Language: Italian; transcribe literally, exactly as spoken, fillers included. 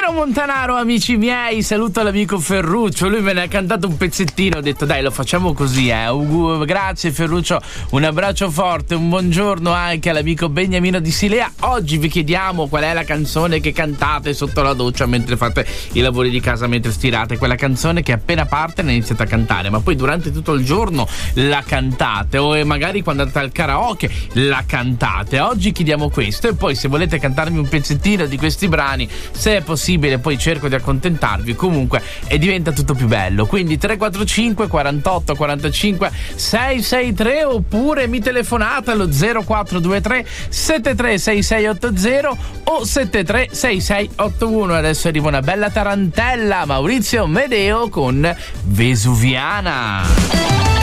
Ciro Montanaro, amici miei, saluto l'amico Ferruccio, lui me ne ha cantato un pezzettino, ho detto dai lo facciamo così, eh. Ugu, grazie Ferruccio, un abbraccio forte, un buongiorno anche all'amico Beniamino di Silea. Oggi vi chiediamo qual è la canzone che cantate sotto la doccia mentre fate i lavori di casa, mentre stirate, quella canzone che appena parte ne iniziate a cantare, ma poi durante tutto il giorno la cantate, o magari quando andate al karaoke la cantate. Oggi chiediamo questo, e poi se volete cantarmi un pezzettino di questi brani, se è possibile poi cerco di accontentarvi comunque e diventa tutto più bello. Quindi tre quattro cinque quarantotto quarantacinque sei sei tre, oppure mi telefonate allo zero quattro due tre sette tre sei sei otto zero o sette tre sei sei otto uno. Adesso arriva una bella tarantella, Maurizio Medeo con Vesuviana.